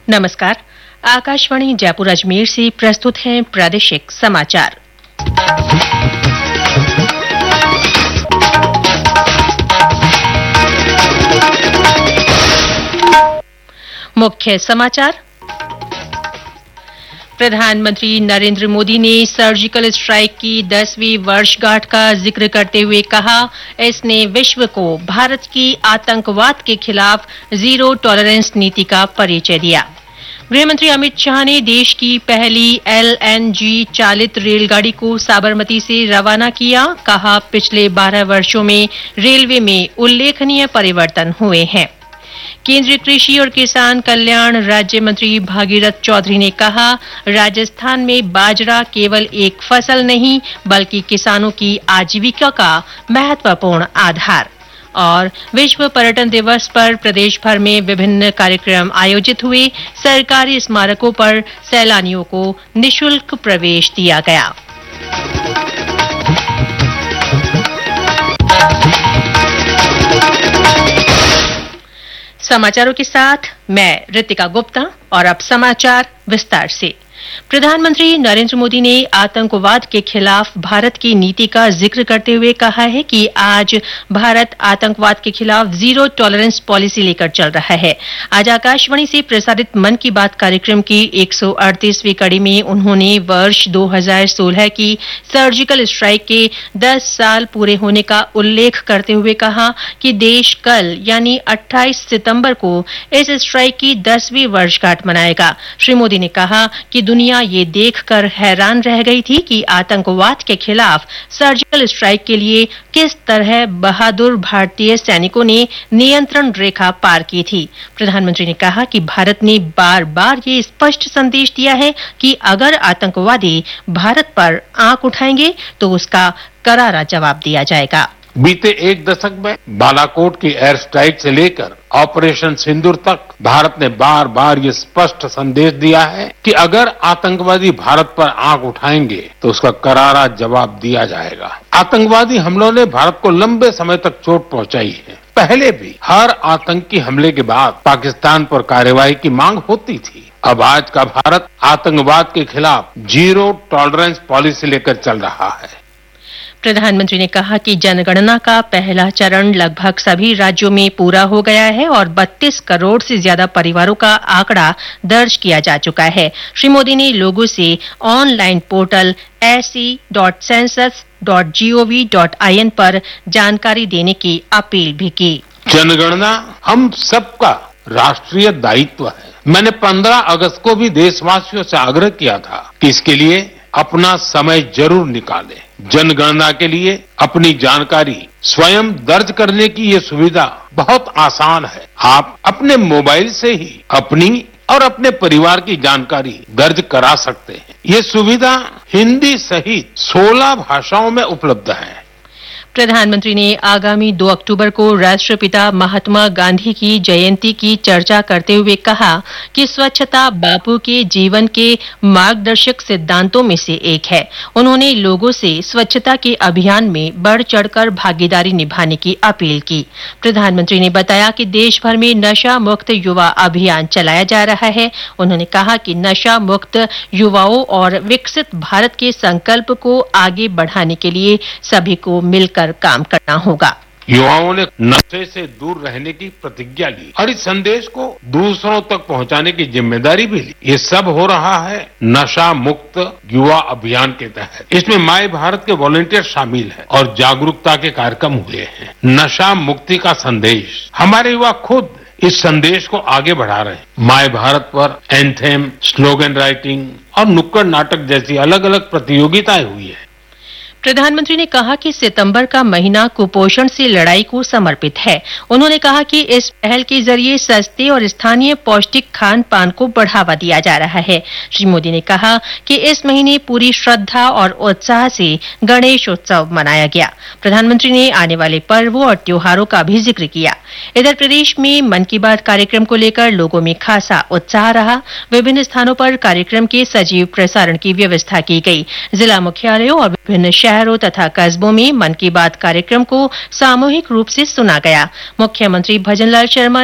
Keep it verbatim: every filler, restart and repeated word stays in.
नमस्कार। आकाशवाणी जयपुर अजमेर से प्रस्तुत हैं प्रादेशिक समाचार। मुख्य समाचार। प्रधानमंत्री नरेंद्र मोदी ने सर्जिकल स्ट्राइक की दसवीं वर्षगांठ का जिक्र करते हुए कहा, इसने विश्व को भारत की आतंकवाद के खिलाफ जीरो टॉलरेंस नीति का परिचय दिया। गृहमंत्री अमित शाह ने देश की पहली एल एन जी चालित रेलगाड़ी को साबरमती से रवाना किया। कहा, पिछले बारह वर्षों में रेलवे में उल्लेखनीय परिवर्तन हुए हैं। केंद्रीय कृषि और किसान कल्याण राज्य मंत्री भागीरथ चौधरी ने कहा, राजस्थान में बाजरा केवल एक फसल नहीं बल्कि किसानों की आजीविका का महत्वपूर्ण आधार। और विश्व पर्यटन दिवस पर प्रदेश भर में विभिन्न कार्यक्रम आयोजित हुए। सरकारी स्मारकों पर सैलानियों को निःशुल्क प्रवेश दिया गया। समाचारों के साथ मैं रितिका गुप्ता और अब समाचार विस्तार से। प्रधानमंत्री नरेंद्र मोदी ने आतंकवाद के खिलाफ भारत की नीति का जिक्र करते हुए कहा है कि आज भारत आतंकवाद के खिलाफ जीरो टॉलरेंस पॉलिसी लेकर चल रहा है। आज आकाशवाणी से प्रसारित मन की बात कार्यक्रम की एक सौ अड़तीसवीं कड़ी में उन्होंने वर्ष दो हज़ार सोलह की सर्जिकल स्ट्राइक के दस साल पूरे होने का उल्लेख करते हुए कहा कि देश कल यानी अट्ठाईस सितंबर को इस स्ट्राइक की दसवीं वर्षगांठ मनाएगा। श्री मोदी ने कहा कि दुनिया ये देखकर हैरान रह गई थी कि आतंकवाद के खिलाफ सर्जिकल स्ट्राइक के लिए किस तरह बहादुर भारतीय सैनिकों ने नियंत्रण रेखा पार की थी। प्रधानमंत्री ने कहा कि भारत ने बार बार ये स्पष्ट संदेश दिया है कि अगर आतंकवादी भारत पर आंख उठाएंगे तो उसका करारा जवाब दिया जाएगा। बीते एक दशक में बालाकोट की एयर स्ट्राइक से लेकर ऑपरेशन सिंदूर तक भारत ने बार बार ये स्पष्ट संदेश दिया है कि अगर आतंकवादी भारत पर आंख उठाएंगे तो उसका करारा जवाब दिया जाएगा। आतंकवादी हमलों ने भारत को लंबे समय तक चोट पहुंचाई है। पहले भी हर आतंकी हमले के बाद पाकिस्तान पर कार्रवाई की मांग होती थी। अब आज का भारत आतंकवाद के खिलाफ जीरो टॉलरेंस पॉलिसी लेकर चल रहा है। प्रधानमंत्री ने कहा कि जनगणना का पहला चरण लगभग सभी राज्यों में पूरा हो गया है और बत्तीस करोड़ से ज्यादा परिवारों का आंकड़ा दर्ज किया जा चुका है। श्री मोदी ने लोगों से online portal S E dot census dot G O V dot I N पर जानकारी देने की अपील भी की। जनगणना हम सबका राष्ट्रीय दायित्व है। मैंने पंद्रह अगस्त को भी देशवासियों से आग्रह किया था कि इसके लिए अपना समय जरूर निकालें। जनगणना के लिए अपनी जानकारी स्वयं दर्ज करने की ये सुविधा बहुत आसान है। आप अपने मोबाइल से ही अपनी और अपने परिवार की जानकारी दर्ज करा सकते हैं। ये सुविधा हिंदी सहित सोलह भाषाओं में उपलब्ध है। प्रधानमंत्री ने आगामी दो अक्टूबर को राष्ट्रपिता महात्मा गांधी की जयंती की चर्चा करते हुए कहा कि स्वच्छता बापू के जीवन के मार्गदर्शक सिद्धांतों में से एक है। उन्होंने लोगों से स्वच्छता के अभियान में बढ़ चढ़कर भागीदारी निभाने की अपील की। प्रधानमंत्री ने बताया कि देश भर में नशा मुक्त युवा अभियान चलाया जा रहा है। उन्होंने कहा कि नशा मुक्त युवाओं और विकसित भारत के संकल्प को आगे बढ़ाने के लिए सभी को मिलकर काम करना होगा। युवाओं ने नशे से दूर रहने की प्रतिज्ञा ली और इस संदेश को दूसरों तक पहुंचाने की जिम्मेदारी भी ली। ये सब हो रहा है नशा मुक्त युवा अभियान के तहत। इसमें माय भारत के वॉलंटियर शामिल हैं और जागरूकता के कार्यक्रम हुए हैं। नशा मुक्ति का संदेश हमारे युवा खुद इस संदेश को आगे बढ़ा रहे हैं। माय भारत पर एंथेम, स्लोगन राइटिंग और नुक्कड़ नाटक जैसी अलग अलग प्रतियोगिताएं हुई है। प्रधानमंत्री ने कहा कि सितंबर का महीना कुपोषण से लड़ाई को समर्पित है। उन्होंने कहा कि इस पहल के जरिए सस्ते और स्थानीय पौष्टिक खान पान को बढ़ावा दिया जा रहा है। श्री मोदी ने कहा कि इस महीने पूरी श्रद्धा और उत्साह से गणेश उत्सव मनाया गया। प्रधानमंत्री ने आने वाले पर्वों और त्योहारों का भी जिक्र किया। इधर प्रदेश में मन की बात कार्यक्रम को लेकर लोगों में खासा उत्साह रहा। विभिन्न स्थानों पर कार्यक्रम के सजीव प्रसारण की व्यवस्था की गई। जिला मुख्यालयों और विभिन्न शहरों तथा कस्बों में मन की बात कार्यक्रम को सामूहिक रूप से सुना गया। मुख्यमंत्री भजनलाल शर्मा